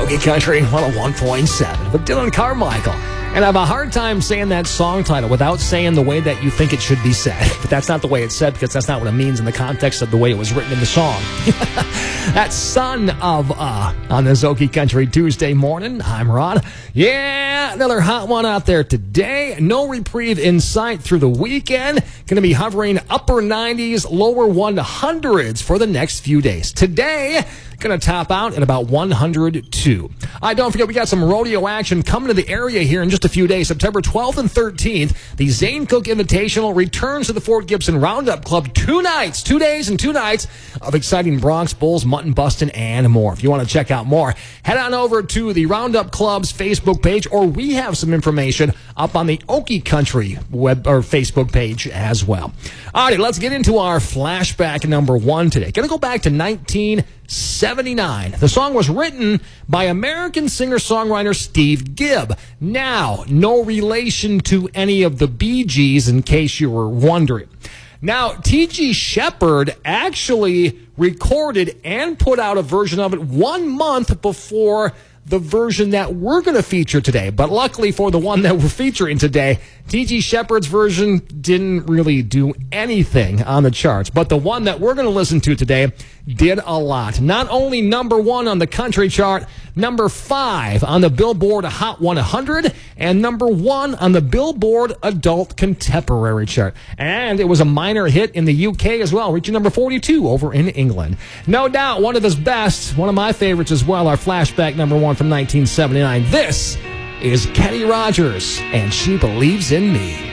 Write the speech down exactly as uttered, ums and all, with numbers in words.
Okie Country one oh one point seven with Dylan Carmichael. And I have a hard time saying that song title without saying the way that you think it should be said. But that's not the way it's said, because that's not what it means in the context of the way it was written in the song. That's Son of Uh on this Okie Country Tuesday morning. I'm Rod. Yeah, another hot one out there today. No reprieve in sight through the weekend. Going to be hovering upper nineties, lower hundreds for the next few days. Today, going to top out at about one hundred two. All right, don't forget, we got some rodeo action coming to the area here in just a few days. September twelfth and thirteenth, the Zane Cook Invitational returns to the Fort Gibson Roundup Club. Two nights, two days and two nights of exciting Bronx Bulls, mutton busting, and more. If you want to check out more, head on over to the Roundup Club's Facebook page, or we have some information up on the Okie Country web or Facebook page as well. All right, let's get into our flashback number one today. Going to go back to nineteen seventy-nine. The song was written by American singer-songwriter Steve Gibb. Now, no relation to any of the Bee Gees, in case you were wondering. Now, T G Sheppard actually recorded and put out a version of it one month before the version that we're going to feature today. But luckily for the one that we're featuring today, T G Sheppard's version didn't really do anything on the charts. But the one that we're going to listen to today did a lot. Not only number one on the country chart, number five on the Billboard Hot one hundred, and number one on the Billboard Adult Contemporary chart. And it was a minor hit in the U K as well, reaching number forty-two over in England. No doubt one of his best, one of my favorites as well, our flashback number one from nineteen seventy-nine. This is Kenny Rogers, and She Believes in Me.